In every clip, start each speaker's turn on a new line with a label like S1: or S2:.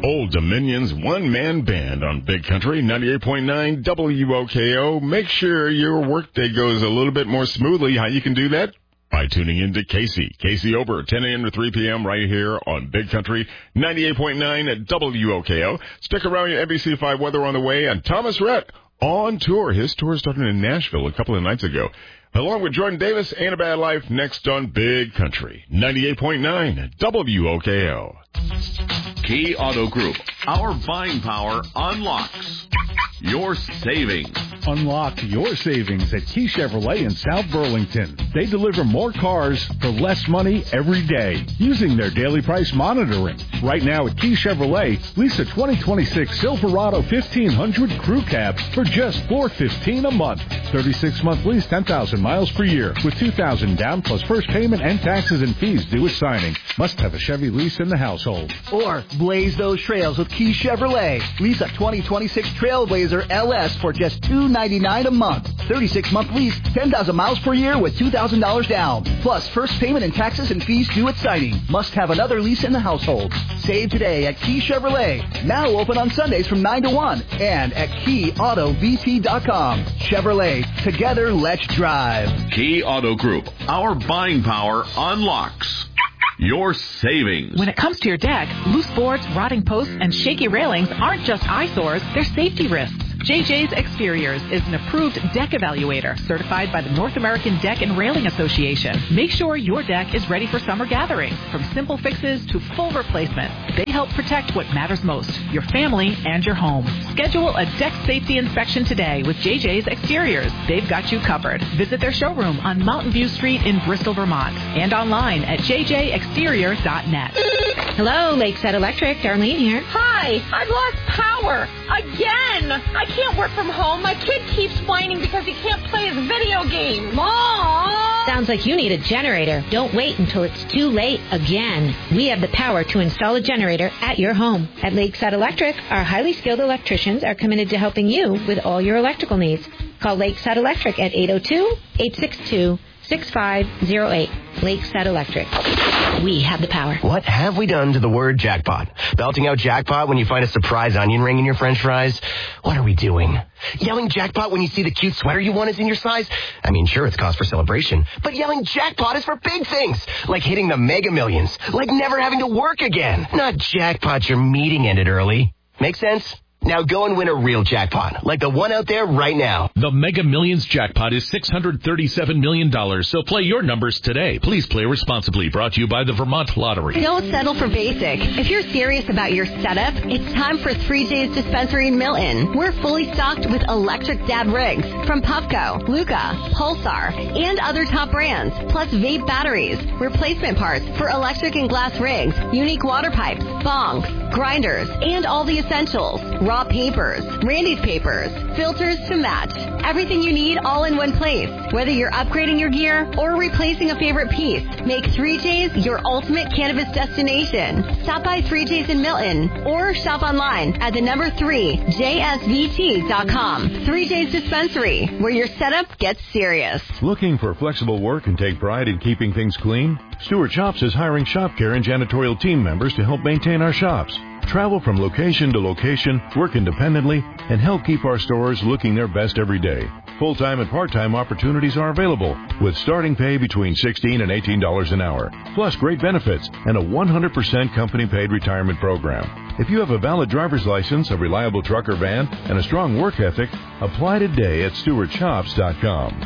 S1: Old Dominion's one-man band on Big Country 98.9 WOKO. Make sure your workday goes a little bit more smoothly. How you can do that? By tuning in to Casey Ober, 10 a.m. to 3 p.m. right here on Big Country 98.9 WOKO. Stick around, your NBC5 weather on the way, and Thomas Rhett on tour. His tour started in Nashville a couple of nights ago. Along with Jordan Davis, Ain't a Bad Life, next on Big Country 98.9 WOKO.
S2: Key Auto Group. Our buying power unlocks your savings.
S3: Unlock your savings at Key Chevrolet in South Burlington. They deliver more cars for less money every day using their daily price monitoring. Right now at Key Chevrolet, lease a 2026 Silverado 1500 Crew Cab for just $415 a month. 36-month lease, 10,000 miles per year with $2,000 down plus first payment and taxes and fees due at signing. Must have a Chevy lease in the household.
S4: Or blaze those trails with Key Chevrolet. Lease a 2026 Trailblazer LS for just $299 a month. 36-month lease, 10,000 miles per year with $2,000 down. Plus first payment and taxes and fees due at signing. Must have another lease in the household. Save today at Key Chevrolet. Now open on Sundays from 9 to 1 and at KeyAutoVT.com. Chevrolet. Together, let's drive.
S2: Key Auto Group. Our buying power unlocks your savings.
S5: When it comes to your deck, loose boards, rotting posts, and shaky railings aren't just eyesores, they're safety risks. JJ's Exteriors is an approved deck evaluator certified by the North American Deck and Railing Association. Make sure your deck is ready for summer gatherings. From simple fixes to full replacement, they help protect what matters most, your family and your home. Schedule a deck safety inspection today with JJ's Exteriors. They've got you covered. Visit their showroom on Mountain View Street in Bristol, Vermont, and online at jjexterior.net.
S6: Hello, Lakeside Electric. Darlene here.
S7: Hi, I've lost power again. I can't work from home. My kid keeps whining because he can't play his video game. Mom!
S6: Sounds like you need a generator. Don't wait until it's too late again. We have the power to install a generator at your home. At Lakeside Electric, our highly skilled electricians are committed to helping you with all your electrical needs. Call Lakeside Electric at 802-862-6508. Lakeside Electric. We have the power.
S8: What have we done to the word jackpot? Belting out jackpot when you find a surprise onion ring in your french fries? What are we doing? Yelling jackpot when you see the cute sweater you want is in your size? I mean, sure, it's cause for celebration, but yelling jackpot is for big things, like hitting the Mega Millions, like never having to work again. Not jackpot your meeting ended early. Make sense? Now go and win a real jackpot, like the one out there right now.
S9: The Mega Millions jackpot is $637 million, so play your numbers today. Please play responsibly. Brought to you by the Vermont Lottery.
S10: Don't settle for basic. If you're serious about your setup, it's time for 3J's Dispensary in Milton. We're fully stocked with electric dab rigs from Puffco, Luca, Pulsar, and other top brands, plus vape batteries, replacement parts for electric and glass rigs, unique water pipes, bongs, grinders, and all the essentials. Raw papers, Randy's papers, filters to match. Everything you need all in one place. Whether you're upgrading your gear or replacing a favorite piece, make 3J's your ultimate cannabis destination. Stop by 3J's in Milton or shop online at the number 3JSVT.com. 3J's Dispensary, where your setup gets serious.
S11: Looking for flexible work and take pride in keeping things clean? Stewart Shops is hiring shop care and janitorial team members to help maintain our shops. Travel from location to location, work independently, and help keep our stores looking their best every day. Full-time and part-time opportunities are available, with starting pay between $16 and $18 an hour, plus great benefits and a 100% company-paid retirement program. If you have a valid driver's license, a reliable truck or van, and a strong work ethic, apply today at stewartshops.com.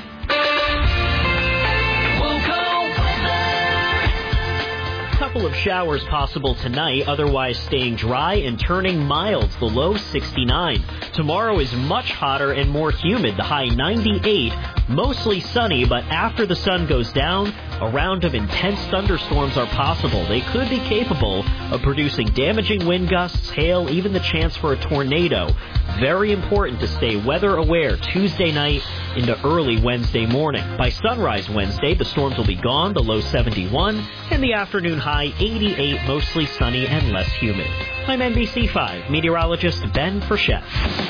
S12: Couple of showers possible tonight, otherwise staying dry and turning mild, the low 69. Tomorrow is much hotter and more humid, the high 98. Mostly sunny, but after the sun goes down, a round of intense thunderstorms are possible. They could be capable of producing damaging wind gusts, hail, even the chance for a tornado. Very important to stay weather aware Tuesday night into early Wednesday morning. By sunrise Wednesday, the storms will be gone, the low 71, and the afternoon high 88, mostly sunny and less humid. I'm NBC5 meteorologist Ben Frechette.